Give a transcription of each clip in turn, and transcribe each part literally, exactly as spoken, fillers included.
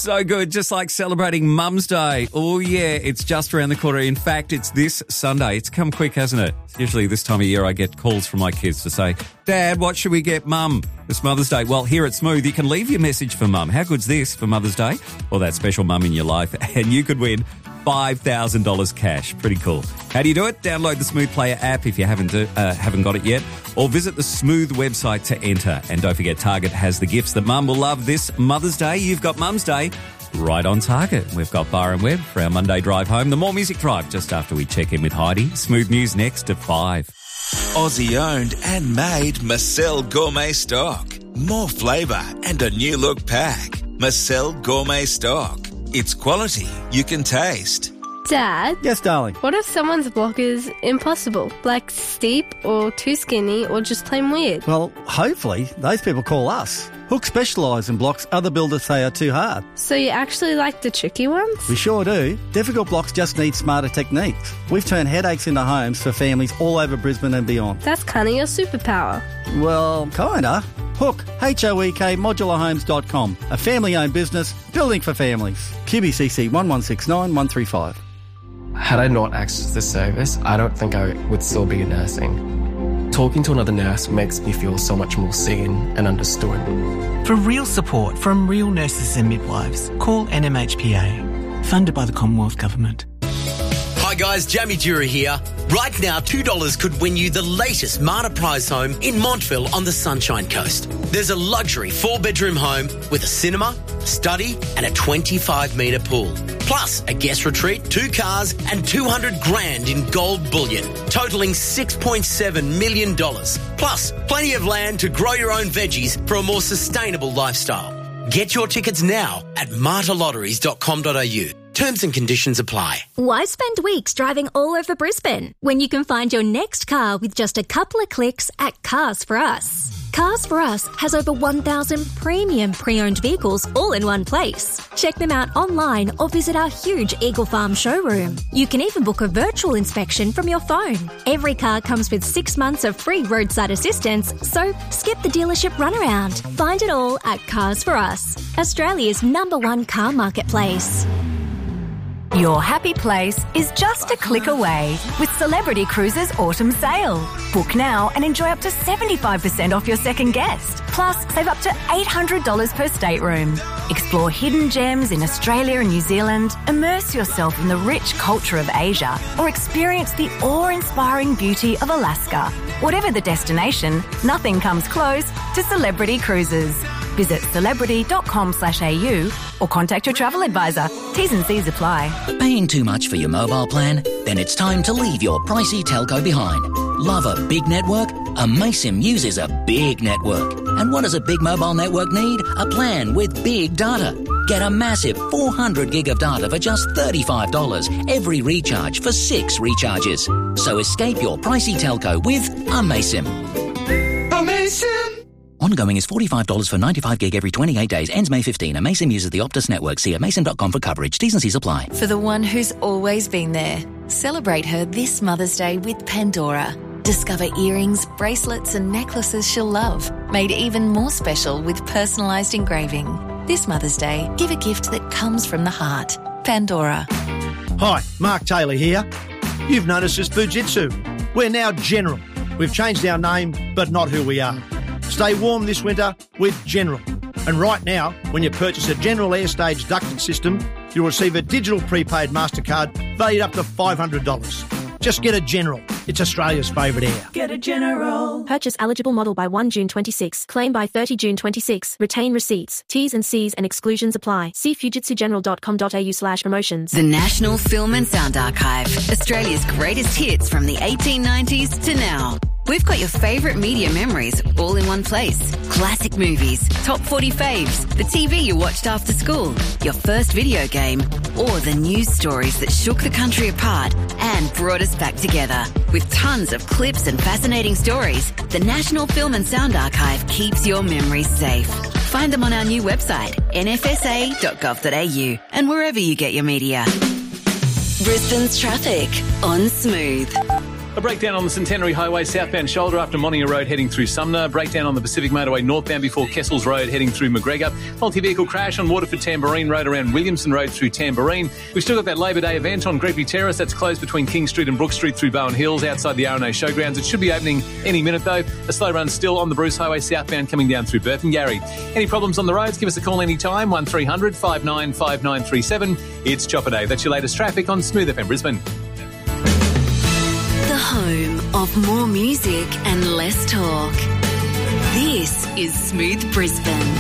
So good, just like celebrating Mum's Day. Oh, yeah, it's just around the corner. In fact, it's this Sunday. It's come quick, hasn't it? Usually this time of year I get calls from my kids to say, Dad, what should we get Mum this Mother's Day? Well, here at Smooth, you can leave your message for Mum. How good's this for Mother's Day? Or that special mum in your life, and you could win five thousand dollars cash. Pretty cool. How do you do it? Download the Smooth Player app if you haven't do, uh, haven't got it yet, or visit the Smooth website to enter. And don't forget, Target has the gifts that Mum will love this Mother's Day. You've got Mum's Day right on Target. We've got Bar and Webb for our Monday drive home. The More Music Drive just after we check in with Heidi. Smooth News next at five. Aussie owned and made Marcel Gourmet Stock. More flavour and a new look pack. Marcel Gourmet Stock. It's quality you can taste. Dad? Yes, darling? What if someone's block is impossible? Like steep or too skinny or just plain weird? Well, hopefully those people call us. Hook specialise in blocks other builders say are too hard. So you actually like the tricky ones? We sure do. Difficult blocks just need smarter techniques. We've turned headaches into homes for families all over Brisbane and beyond. That's kind of your superpower. Well, kinda. Hook, H O E K, modular homes dot com. A family-owned business, building for families. Q B C C one one six nine one three five. Had I not accessed this service, I don't think I would still be nursing. Talking to another nurse makes me feel so much more seen and understood. For real support from real nurses and midwives, call N M H P A, funded by the Commonwealth Government. Hi guys, Jamie Dura here. Right now, two dollars could win you the latest Marta Prize home in Montville on the Sunshine Coast. There's a luxury four-bedroom home with a cinema, study and a twenty-five metre pool. Plus a guest retreat, two cars and two hundred grand in gold bullion, totalling six point seven million dollars. Plus plenty of land to grow your own veggies for a more sustainable lifestyle. Get your tickets now at marta lotteries dot com dot a u. Terms and conditions apply. Why spend weeks driving all over Brisbane when you can find your next car with just a couple of clicks at Cars for Us? Cars for Us has over one thousand premium pre-owned vehicles all in one place. Check them out online or visit our huge Eagle Farm showroom. You can even book a virtual inspection from your phone. Every car comes with six months of free roadside assistance, so skip the dealership runaround. Find it all at Cars for Us, Australia's number one car marketplace. Your happy place is just a click away with Celebrity Cruises Autumn Sale. Book now and enjoy up to seventy-five percent off your second guest. Plus, save up to eight hundred dollars per stateroom. Explore hidden gems in Australia and New Zealand, immerse yourself in the rich culture of Asia, or experience the awe-inspiring beauty of Alaska. Whatever the destination, nothing comes close to Celebrity Cruises. Visit celebrity.com slash au or contact your travel advisor. T's and C's apply. Paying too much for your mobile plan? Then it's time to leave your pricey telco behind. Love a big network? Amaysim uses a big network. And what does a big mobile network need? A plan with big data. Get a massive four hundred gig of data for just thirty-five dollars every recharge for six recharges. So escape your pricey telco with Amaysim. Amaysim! Ongoing is forty-five dollars for ninety-five gig every twenty-eight days. Ends May fifteenth. Amaysim uses the Optus network. See amaysim dot com for coverage. T's and C's apply. For the one who's always been there, celebrate her this Mother's Day with Pandora. Discover earrings, bracelets and necklaces she'll love, made even more special with personalised engraving. This Mother's Day, give a gift that comes from the heart. Pandora. Hi, Mark Taylor here. You've known us as Fujitsu. We're now General. We've changed our name, but not who we are. Stay warm this winter with General. And right now, when you purchase a General Airstage ducted system, you'll receive a digital prepaid MasterCard valued up to five hundred dollars. Just get a General. It's Australia's favourite air. Get a General. Purchase eligible model by first June twenty-six. Claim by thirtieth June twenty-six. Retain receipts. T's and C's and exclusions apply. See fujitsu general dot com dot a u slash promotions. The National Film and Sound Archive. Australia's greatest hits from the eighteen nineties to now. We've got your favourite media memories all in one place. Classic movies, top forty faves, the T V you watched after school, your first video game, or the news stories that shook the country apart and brought us back together. With tons of clips and fascinating stories, the National Film and Sound Archive keeps your memories safe. Find them on our new website, n f s a dot gov dot a u, and wherever you get your media. Brisbane's traffic on Smooth. A breakdown on the Centenary Highway southbound shoulder after Monia Road heading through Sumner. Breakdown on the Pacific Motorway northbound before Kessels Road heading through McGregor. Multi-vehicle crash on Waterford Tamborine Road around Williamson Road through Tamborine. We've still got that Labor Day event on Gregory Terrace. That's closed between King Street and Brook Street through Bowen Hills outside the R and A Showgrounds. It should be opening any minute though. A slow run still on the Bruce Highway southbound coming down through Burpengary. Any problems on the roads, give us a call anytime, one three hundred five nine five nine three seven. It's Chopper Day. That's your latest traffic on Smooth F M Brisbane. The home of more music and less talk. This is Smooth Brisbane.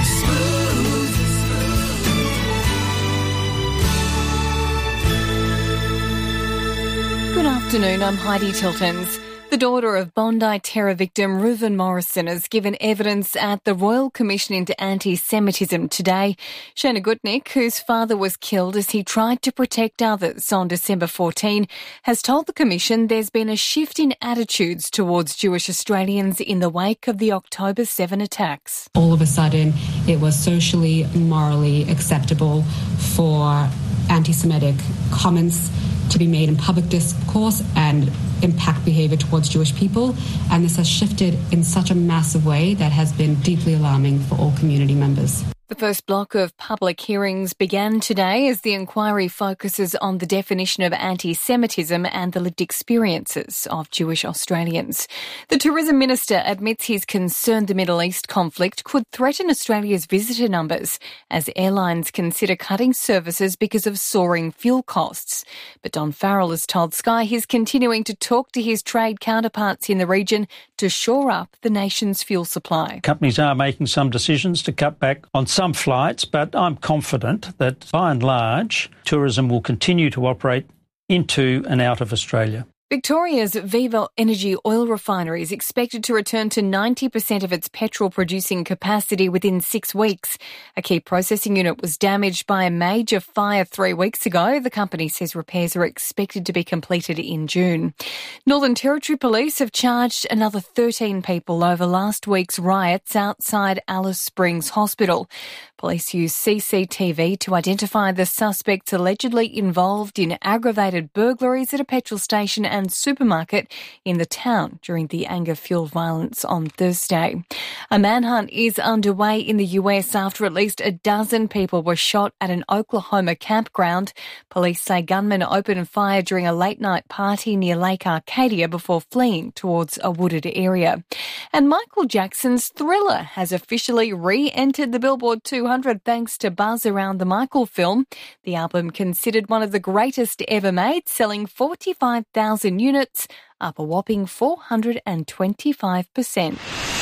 Good afternoon, I'm Heidi Tiltons. The daughter of Bondi terror victim Reuven Morrison has given evidence at the Royal Commission into Anti-Semitism today. Shana Gutnick, whose father was killed as he tried to protect others on December fourteenth, has told the Commission there's been a shift in attitudes towards Jewish Australians in the wake of the October seventh attacks. All of a sudden, it was socially, morally acceptable for anti-Semitic comments to be made in public discourse and impact behaviour towards Jewish people. And this has shifted in such a massive way that has been deeply alarming for all community members. The first block of public hearings began today as the inquiry focuses on the definition of anti-Semitism and the lived experiences of Jewish Australians. The Tourism Minister admits he's concerned the Middle East conflict could threaten Australia's visitor numbers as airlines consider cutting services because of soaring fuel costs. But Don Farrell has told Sky he's continuing to talk to his trade counterparts in the region to shore up the nation's fuel supply. Companies are making some decisions to cut back on some flights, but I'm confident that by and large, tourism will continue to operate into and out of Australia. Victoria's Viva Energy oil refinery is expected to return to ninety percent of its petrol-producing capacity within six weeks. A key processing unit was damaged by a major fire three weeks ago. The company says repairs are expected to be completed in June. Northern Territory Police have charged another thirteen people over last week's riots outside Alice Springs Hospital. Police used C C T V to identify the suspects allegedly involved in aggravated burglaries at a petrol station and supermarket in the town during the anger-fueled violence on Thursday. A manhunt is underway in the U S after at least a dozen people were shot at an Oklahoma campground. Police say gunmen opened fire during a late-night party near Lake Arcadia before fleeing towards a wooded area. And Michael Jackson's Thriller has officially re-entered the Billboard two hundred thanks to buzz around the Michael film. The album, considered one of the greatest ever made, selling forty-five thousand units, up a whopping four hundred twenty-five percent.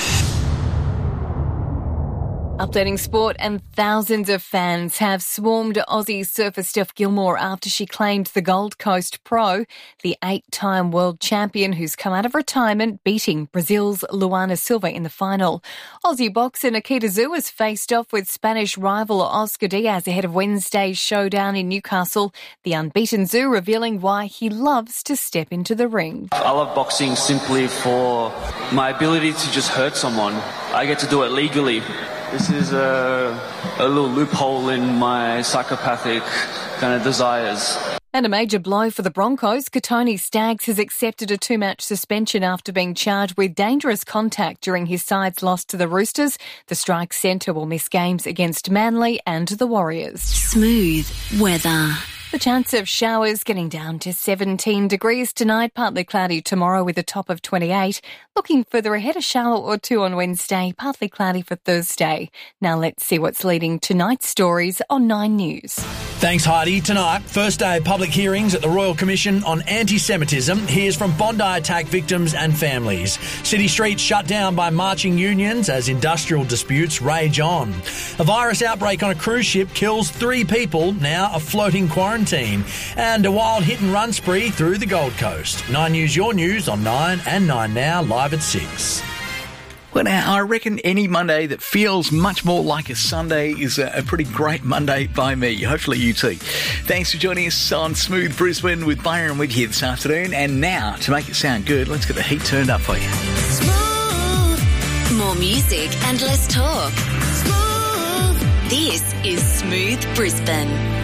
Updating sport, and thousands of fans have swarmed Aussie surfer Steph Gilmore after she claimed the Gold Coast Pro, the eight-time world champion who's come out of retirement, beating Brazil's Luana Silva in the final. Aussie boxer Nikita Tszyu has faced off with Spanish rival Oscar Diaz ahead of Wednesday's showdown in Newcastle. The unbeaten Tszyu revealing why he loves to step into the ring. I love boxing simply for my ability to just hurt someone. I get to do it legally. This is a, a little loophole in my psychopathic kind of desires. And a major blow for the Broncos. Katoni Staggs has accepted a two-match suspension after being charged with dangerous contact during his side's loss to the Roosters. The strike centre will miss games against Manly and the Warriors. Smooth weather. The chance of showers getting down to seventeen degrees tonight, partly cloudy tomorrow with a top of twenty-eight. Looking further ahead, a shower or two on Wednesday, partly cloudy for Thursday. Now let's see what's leading tonight's stories on Nine News. Thanks, Heidi. Tonight, first day of public hearings at the Royal Commission on Anti-Semitism. Here's from Bondi attack victims and families. City streets shut down by marching unions as industrial disputes rage on. A virus outbreak on a cruise ship kills three people, now a floating quarantine. And a wild hit-and-run spree through the Gold Coast. Nine News, your news on Nine and Nine Now, live at six. Well, now, I reckon any Monday that feels much more like a Sunday is a, a pretty great Monday by me. Hopefully you too. Thanks for joining us on Smooth Brisbane with Byron Wood here this afternoon. And now, to make it sound good, let's get the heat turned up for you. Smooth. More music and less talk. Smooth. This is Smooth Brisbane.